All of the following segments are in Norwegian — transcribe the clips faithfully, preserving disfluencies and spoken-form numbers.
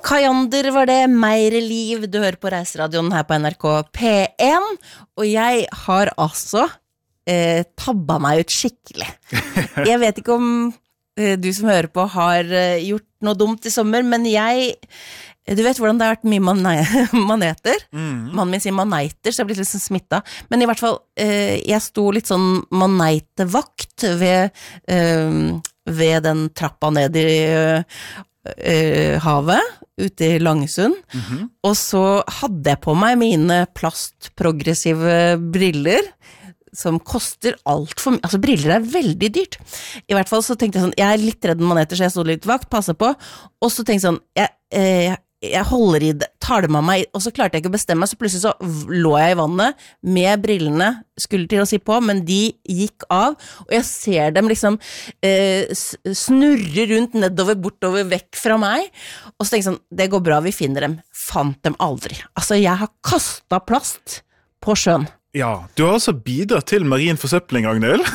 Kajander var det, Meire Liv, du hører på Reiseradioen her på N R K P en, og jeg har altså eh, tabba meg ut skikkelig. Jeg vet ikke om eh, du som hører på har eh, gjort noe dumt i sommer, men jeg, du vet hvordan det har vært mye mane- maneter? Mm. Mannen min sier maneiter, så jeg blir litt sånn smittet. Men i hvert fall, eh, jeg sto litt sånn maneitevakt ved, eh, ved den trappa ned i eh, havet, ute i Langesund, mm-hmm. og så hadde jeg på meg mine plastprogressive briller, som koster alt for mye, altså briller er veldig dyrt. I hvert fall så tenkte jeg sånn, jeg er litt redd maneter, så jeg stod litt vakt, passet på, og så tenkte jeg sånn, jeg, eh, jeg holder i det, tar det med meg, og så klarte jeg ikke å bestemme meg, så plutselig så lå jeg i vannet, med brillene, skulle til å si på, men de gikk av, og jeg ser dem liksom eh, snurre rundt, nedover, bortover, vekk fra meg, og så tenkte jeg sånn, det går bra, vi finner dem, fant dem aldri. Altså, jeg har kastet plast på sjøen. Ja, du har altså bidratt til marin forsøpling, Agnhild.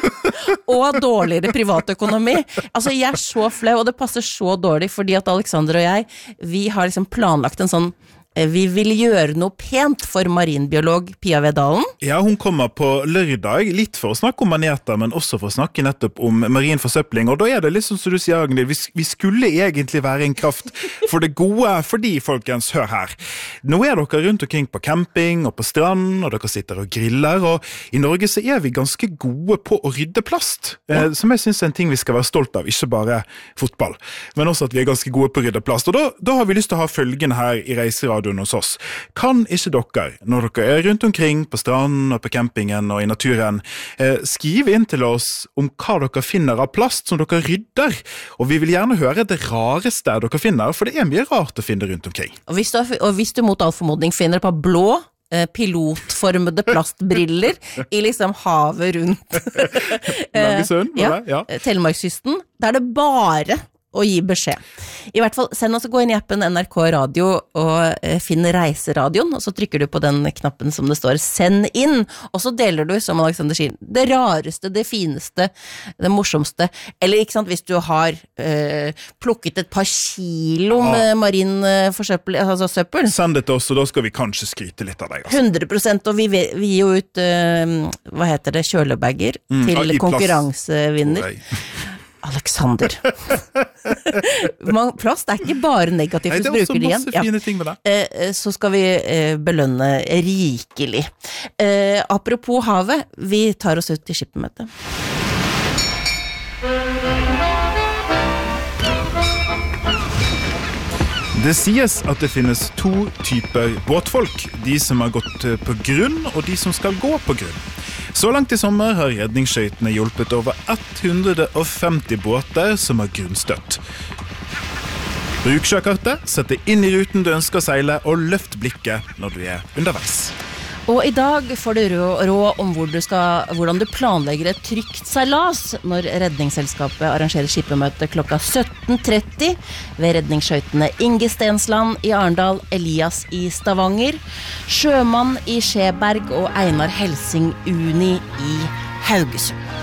Og dårligere privatøkonomi. Altså, jeg er så flau, og det passer så dårlig, fordi at Alexander og jeg, vi har liksom planlagt en sånn, vi vil gjøre noe pent for marinbiolog Pia Vedalen. Ja, hun kommer på lørdag, litt for å snakke om maneter, men også for å snakke nettopp om marin forsøpling, og da er det liksom som du sier, Agnhild, vi, vi skulle egentlig være en kraft for det gode, fordi, folkens, hør her. Nå er dere rundt omkring på camping og på strand, og dere sitter og griller, og i Norge så er vi ganske gode på å rydde plast, ja. eh, som jeg synes er en ting vi skal være stolt av, ikke bare fotball, men også at vi er ganske gode på å rydde plast, og da, da har vi lyst til å ha følgende her i Reiseradioen hos oss. Kan ikke dere, når dere er rundt omkring på stranden og på campingen og i naturen, eh, skrive inn til oss om hva dere finner av plast som dere rydder, og vi vil gjerne høre det rareste dere finner, for det er mye rart å finne rundt omkring. Og hvis du, og hvis du mot all formodning finner på blå pilotformede plastbriller i liksom havet rundt Langesund, ja, ja. Telemarkskysten, der det bare å gi beskjed. I hvert fall, send oss å gå inn i appen N R K Radio og eh, finne Reiseradioen, og så trykker du på den knappen som det står Send inn, og så deler du, som Alexander sier, det rareste, det fineste, det morsomste, eller ikke sant, hvis du har eh, plukket et par kilo ja. med marin eh, forsøppel, altså søppel. Send det til oss, og da skal vi kanskje skryte litt av deg. Altså. hundre prosent, og vi, vi gir jo ut, eh, hva heter det, kjølebagger mm, til konkurransevinner. Alexander. Plast er ikke bare negativt. Nei, det er også masse fine ja. ting med det. Eh, så skal vi eh, belønne rikelig. Eh, apropos havet, vi tar oss ut til skippermøtet. Det sies at det finnes to typer båtfolk, de som har gått på grunn og de som skal gå på grunn. Så langt i sommer har redningsskøytene hjulpet over ett hundre og femti båter som har grunnstøtt. Bruk sjøkartet, sett deg inn i ruten du ønsker å seile og løft blikket når du er underveis. Og i dag får du råd om hvor du skal, hvordan du planlegger et trygt seilas når Redningsselskapet arrangerer skippermøte klokka sytten tretti ved redningsskøytene Inge Stensland i Arendal, Elias i Stavanger, Sjømann i Skjeberg og Einar Helsing Uni i Haugesund.